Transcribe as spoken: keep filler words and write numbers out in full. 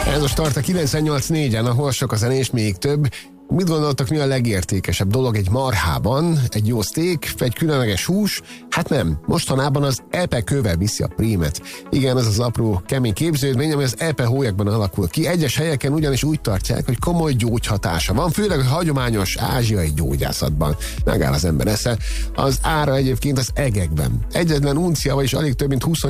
Ez a Start a kilencvennyolc négyen, ahol sok a zene és még több. Mit gondoltak, mi a legértékesebb dolog egy marhában? Egy jó szték, egy különleges hús? Hát nem, mostanában az epe köve viszi a prímet. Igen, ez az apró kemény képződmény, ami az epe hólyagban alakul ki. Egyes helyeken ugyanis úgy tartják, hogy komoly gyógyhatása van, főleg a hagyományos ázsiai gyógyászatban. Megáll az ember esze. Az ára egyébként az egekben. Egyetlen uncia, vagyis alig több mint húsz